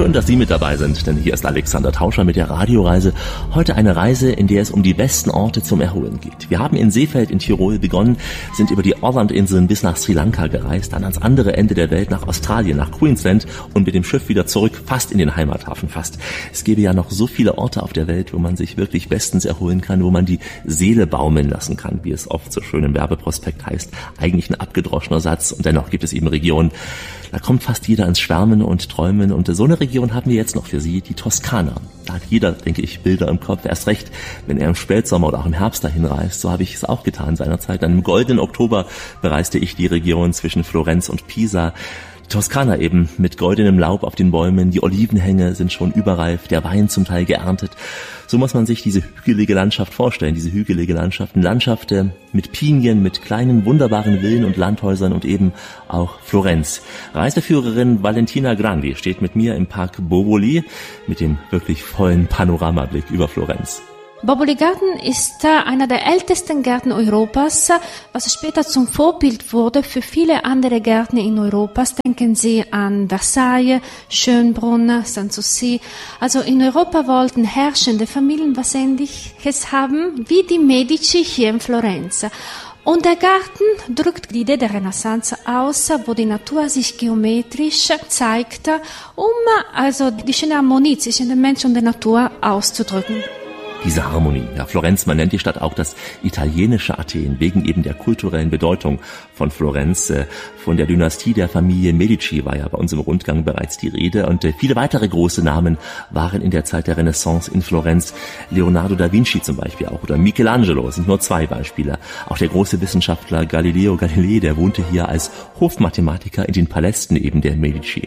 Schön, dass Sie mit dabei sind, denn hier ist Alexander Tauscher mit der Radioreise. Heute eine Reise, in der es um die besten Orte zum Erholen geht. Wir haben in Seefeld in Tirol begonnen, sind über die Orland-Inseln bis nach Sri Lanka gereist, dann ans andere Ende der Welt nach Australien, nach Queensland und mit dem Schiff wieder zurück, fast in den Heimathafen, fast. Es gäbe ja noch so viele Orte auf der Welt, wo man sich wirklich bestens erholen kann, wo man die Seele baumeln lassen kann, wie es oft so schön im Werbeprospekt heißt. Eigentlich ein abgedroschener Satz und dennoch gibt es eben Regionen, da kommt fast jeder ins Schwärmen und Träumen und so eine Region haben wir jetzt noch für Sie, die Toskana. Da hat jeder, denke ich, Bilder im Kopf, erst recht, wenn er im Spätsommer oder auch im Herbst dahin reist. So habe ich es auch getan seinerzeit. Dann im goldenen Oktober bereiste ich die Region zwischen Florenz und Pisa. Toskana eben mit goldenem Laub auf den Bäumen, die Olivenhänge sind schon überreif, der Wein zum Teil geerntet. So muss man sich diese hügelige Landschaft vorstellen, diese hügelige Landschaften, Landschaften mit Pinien, mit kleinen wunderbaren Villen und Landhäusern und eben auch Florenz. Reiseführerin Valentina Grandi steht mit mir im Park Boboli mit dem wirklich vollen Panoramablick über Florenz. Boboli Garten ist einer der ältesten Gärten Europas, was später zum Vorbild wurde für viele andere Gärten in Europa. Denken Sie an Versailles, Schönbrunn, Sanssouci. Also in Europa wollten herrschende Familien was Ähnliches haben wie die Medici hier in Florenz. Und der Garten drückt die Idee der Renaissance aus, wo die Natur sich geometrisch zeigt, um also die schöne Harmonie zwischen dem Mensch und der Natur auszudrücken. Diese Harmonie. Ja, Florenz, man nennt die Stadt auch das italienische Athen, wegen eben der kulturellen Bedeutung von Florenz. Von der Dynastie der Familie Medici war ja bei uns im Rundgang bereits die Rede und viele weitere große Namen waren in der Zeit der Renaissance in Florenz. Leonardo da Vinci zum Beispiel auch oder Michelangelo sind nur zwei Beispiele. Auch der große Wissenschaftler Galileo Galilei, der wohnte hier als Hofmathematiker in den Palästen eben der Medici.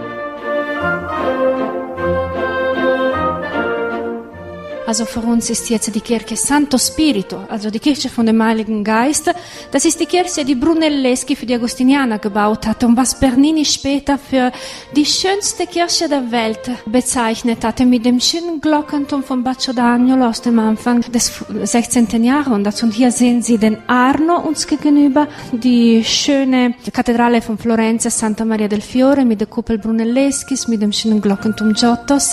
Also für uns ist jetzt die Kirche Santo Spirito, also die Kirche von dem Heiligen Geist. Das ist die Kirche, die Brunelleschi für die Agostinianer gebaut hat und was Bernini später für die schönste Kirche der Welt bezeichnet hatte, mit dem schönen Glockenturm von Baccio d'Agnolo aus dem Anfang des 16. Jahrhunderts. Und hier sehen Sie den Arno uns gegenüber, die schöne Kathedrale von Florenz, Santa Maria del Fiore mit der Kuppel Brunelleschis, mit dem schönen Glockenturm Giottos.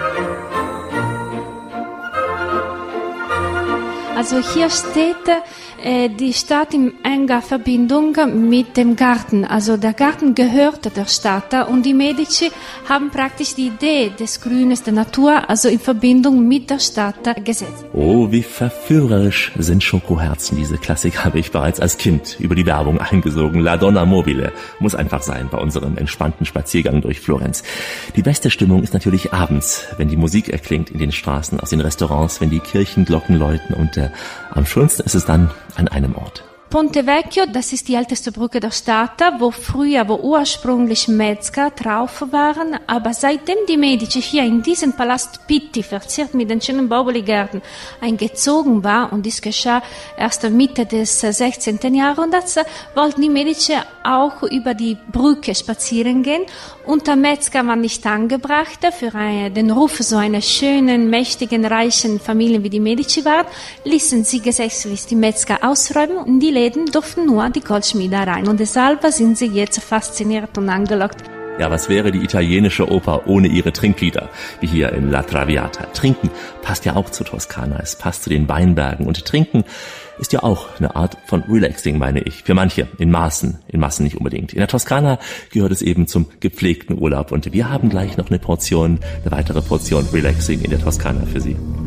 Also hier steht die Stadt in enger Verbindung mit dem Garten. Also der Garten gehört der Stadt und die Medici haben praktisch die Idee des Grünes, der Natur, also in Verbindung mit der Stadt gesetzt. Oh, wie verführerisch sind Schokoherzen. Diese Klassik habe ich bereits als Kind über die Werbung eingesogen. La Donna Mobile muss einfach sein bei unserem entspannten Spaziergang durch Florenz. Die beste Stimmung ist natürlich abends, wenn die Musik erklingt in den Straßen, aus den Restaurants, wenn die Kirchenglocken läuten und am schönsten ist es dann an einem Ort. Ponte Vecchio, das ist die älteste Brücke der Stadt, wo ursprünglich Metzger drauf waren, aber seitdem die Medici hier in diesen Palast Pitti, verziert mit den schönen Boboli-Gärten, eingezogen war, und dies geschah erst Mitte des 16. Jahrhunderts, wollten die Medici auch über die Brücke spazieren gehen, und der Metzger war nicht angebracht für den Ruf so einer schönen, mächtigen, reichen Familie wie die Medici waren, ließen sie gesetzlich die Metzger ausräumen und die Läden durften nur die Goldschmiede rein. Und deshalb sind sie jetzt fasziniert und angelockt. Ja, was wäre die italienische Oper ohne ihre Trinklieder, wie hier in La Traviata? Trinken passt ja auch zu Toskana, es passt zu den Weinbergen. Und Trinken ist ja auch eine Art von Relaxing, meine ich. Für manche, in Maßen nicht unbedingt. In der Toskana gehört es eben zum gepflegten Urlaub. Und wir haben gleich noch eine weitere Portion Relaxing in der Toskana für Sie.